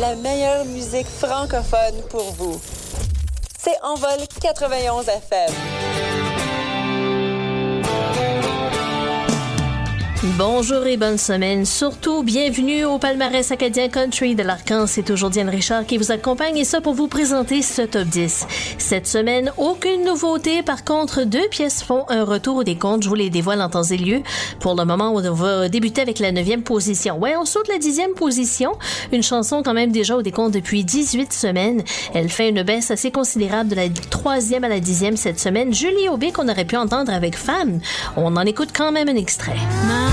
la meilleure musique francophone pour vous. C'est Envol 91 FM. Bonjour et bonne semaine. Surtout, bienvenue au palmarès acadien country de l'Arcan. C'est toujours Diane Richard qui vous accompagne et ça pour vous présenter ce top 10. Cette semaine, aucune nouveauté. Par contre, 2 pièces font un retour au décompte. Je vous les dévoile en temps et lieu. Pour le moment, on va débuter avec la 9e position. Ouais, on saute la 10e position. Une chanson quand même déjà au décompte depuis 18 semaines. Elle fait une baisse assez considérable de la 3e à la 10e cette semaine. Julie Aubé qu'on aurait pu entendre avec Femme. On en écoute quand même un extrait.